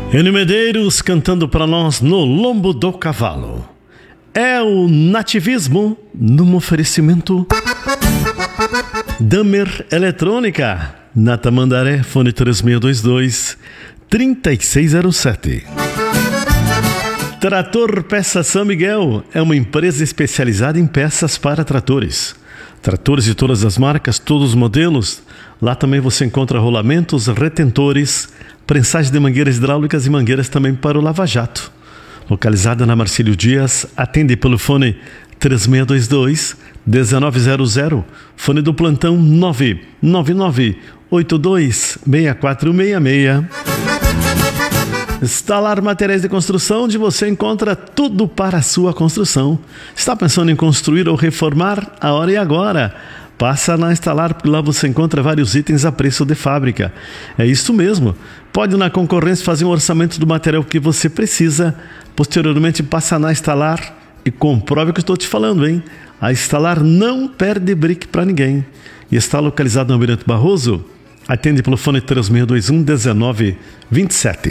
Enio Medeiros cantando para nós No Lombo do Cavalo. É o nativismo num oferecimento Damer Eletrônica, na Tamandaré, fone 3622-3607. Trator Peça São Miguel é uma empresa especializada em peças para tratores. Tratores de todas as marcas, todos os modelos. Lá também você encontra rolamentos, retentores, prensagem de mangueiras hidráulicas e mangueiras também para o lava-jato. Localizada na Marcílio Dias, atende pelo fone 3622-1900, fone do plantão 999-826466. Instalar materiais de construção, onde você encontra tudo para a sua construção. Está pensando em construir ou reformar? A hora é agora. Passa na Instalar, porque lá você encontra vários itens a preço de fábrica. É isso mesmo. Pode na concorrência fazer um orçamento do material que você precisa. Posteriormente passa na Instalar e comprove o que estou te falando, hein? A Instalar não perde brick para ninguém. E está localizado no Almirante Barroso. Atende pelo fone 3621-1927.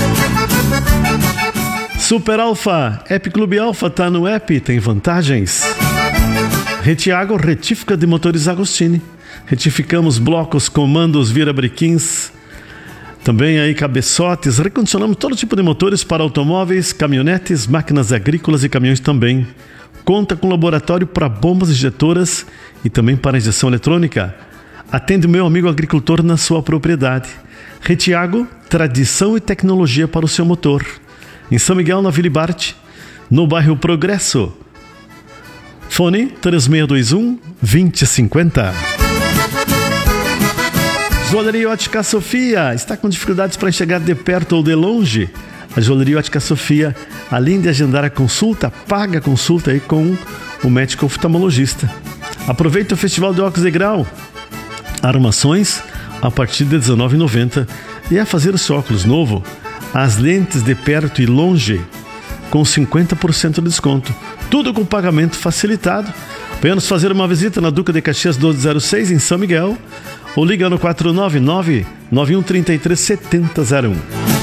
Super Alfa, App Clube Alfa, tá no app, tem vantagens. Retiago, retífica de motores Agostini. Retificamos blocos, comandos, virabrequins, também aí cabeçotes. Recondicionamos todo tipo de motores para automóveis, caminhonetes, máquinas agrícolas e caminhões também. Conta com laboratório para bombas injetoras e também para injeção eletrônica. Atende o meu amigo agricultor na sua propriedade. Retiago, tradição e tecnologia para o seu motor. Em São Miguel, na Vila Ibarte, no bairro Progresso. Fone 3621-2050. Joalheria Ótica Sofia está com dificuldades para enxergar de perto ou de longe? A Joalheria Ótica Sofia, além de agendar a consulta, paga a consulta aí com o médico oftalmologista. Aproveite o Festival de Óculos de Grau. Armações a partir de R$19,90. E a fazer o seu óculos novo, as lentes de perto e longe com 50% de desconto. Tudo com pagamento facilitado. Venha nos fazer uma visita na Duca de Caxias 1206 em São Miguel ou liga no 499-9133-7001.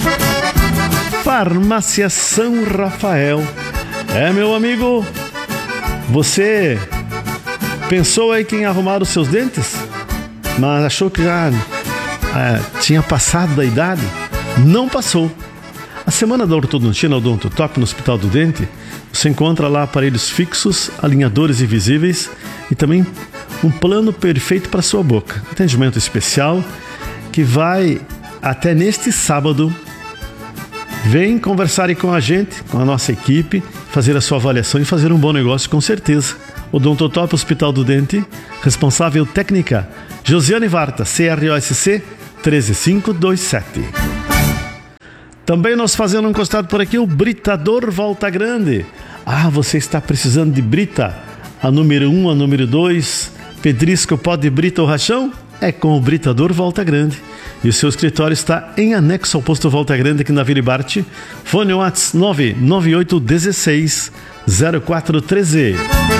Farmácia São Rafael. Meu amigo, você pensou aí em arrumar os seus dentes, mas achou que já tinha passado da idade? Não passou. A semana da ortodontia na Odontotop no Hospital do Dente, você encontra lá aparelhos fixos, alinhadores invisíveis e também um plano perfeito para sua boca. Atendimento especial que vai até neste sábado. Vem conversar aí com a gente, com a nossa equipe, fazer a sua avaliação e fazer um bom negócio com certeza. Odontotop Hospital do Dente, responsável técnica Josiane Varta, CROSC 13527. Também nós fazendo um encostado por aqui o Britador Volta Grande. Você está precisando de brita? A número 1, a número 2, pedrisco, pó de brita ou rachão? É com o Britador Volta Grande. E o seu escritório está em anexo ao posto Volta Grande aqui na Vila Ibarte. Fone WhatsApp 99816-0413.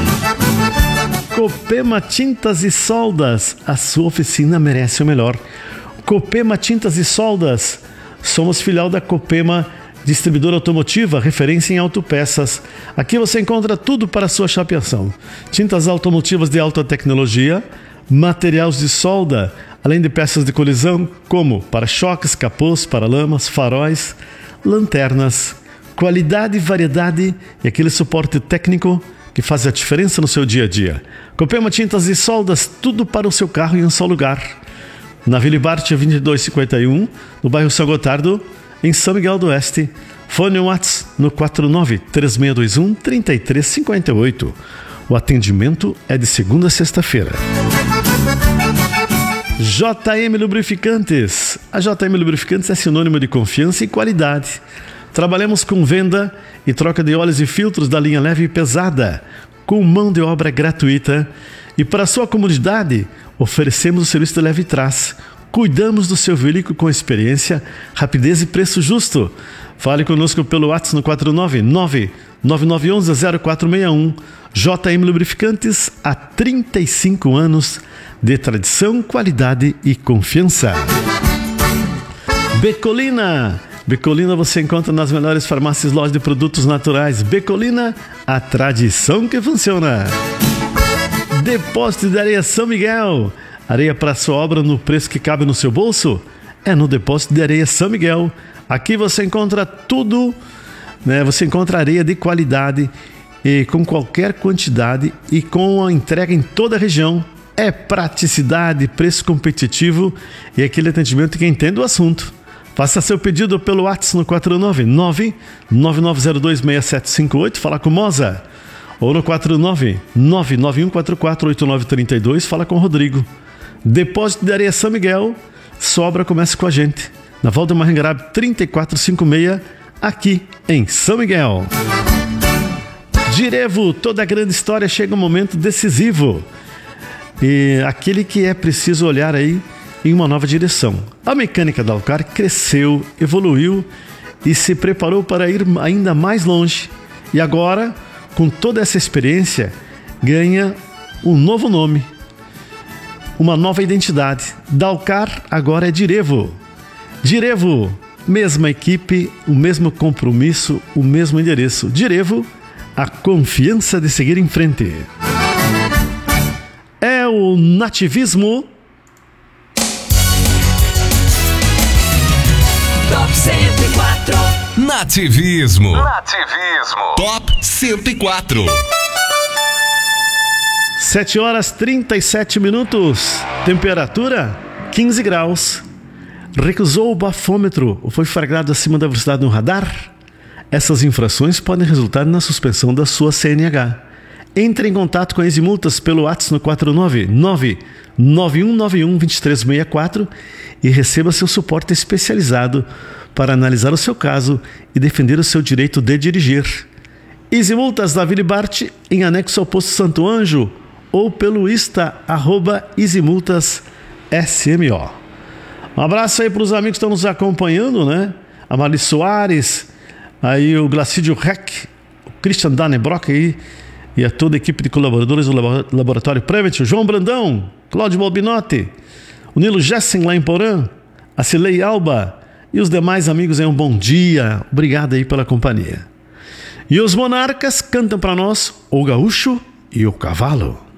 Copema Tintas e Soldas. A sua oficina merece o melhor. Copema Tintas e Soldas. Somos filial da Copema, distribuidora automotiva, referência em autopeças. Aqui você encontra tudo para a sua chapeação. Tintas automotivas de alta tecnologia, materiais de solda, além de peças de colisão, como para-choques, capôs, paralamas, faróis, lanternas. Qualidade, variedade e aquele suporte técnico que faz a diferença no seu dia a dia. Copema Tintas e Soldas, tudo para o seu carro em um só lugar. Na Vila Ibarte 2251, no bairro São Gotardo, em São Miguel do Oeste. Fone WhatsApp no 49-3621-3358. O atendimento é de segunda a sexta-feira. JM Lubrificantes. A JM Lubrificantes é sinônimo de confiança e qualidade. Trabalhamos com venda e troca de óleos e filtros da linha leve e pesada, com mão de obra gratuita. E para sua comodidade, oferecemos o serviço de leve e trás. Cuidamos do seu veículo com experiência, rapidez e preço justo. Fale conosco pelo WhatsApp no 499-9911-0461. JM Lubrificantes, há 35 anos de tradição, qualidade e confiança. Becolina, Becolina você encontra nas melhores farmácias e lojas de produtos naturais. Becolina, a tradição que funciona. Depósito de Areia São Miguel. Areia para sua obra no preço que cabe no seu bolso? É no Depósito de Areia São Miguel. Aqui você encontra tudo, né? Você encontra areia de qualidade e com qualquer quantidade e com a entrega em toda a região. É praticidade, preço competitivo e aquele atendimento que entende o assunto. Faça seu pedido pelo WhatsApp no 499-9902-6758, fala com Moza. Ou no 499-9144-8932, fala com o Rodrigo. Depósito de Areia São Miguel, sobra começa com a gente. Na Valdemar Engarab 3456, aqui em São Miguel. Direvo, toda grande história chega um momento decisivo. E aquele que é preciso olhar aí em uma nova direção. A mecânica da Alcar cresceu, evoluiu e se preparou para ir ainda mais longe. E agora, com toda essa experiência, ganha um novo nome, uma nova identidade. Dalcar agora é Direvo. Direvo, mesma equipe, o mesmo compromisso, o mesmo endereço. Direvo, a confiança de seguir em frente. É o nativismo. Top 104. Nativismo. Top 104. 7 horas 37 minutos. Temperatura 15 graus. Recusou o bafômetro ou foi flagrado acima da velocidade no radar? Essas infrações podem resultar na suspensão da sua CNH. Entre em contato com a EasyMultas pelo WhatsApp no 499-9191-2364 e receba seu suporte especializado para analisar o seu caso e defender o seu direito de dirigir. EasyMultas da Vila Bart, em anexo ao posto Santo Anjo, ou pelo Insta, @EasyMultasSMO. Um abraço aí para os amigos que estão nos acompanhando, né? A Marli Soares, aí o Glacídio Reck, o Christian Danebrock aí, e a toda a equipe de colaboradores do Laboratório Prevent, o João Brandão, Cláudio Balbinotti, o Nilo Jessen lá em Porã, a Cilei Alba e os demais amigos aí, um bom dia. Obrigado aí pela companhia. E os Monarcas cantam para nós o Gaúcho e o Cavalo.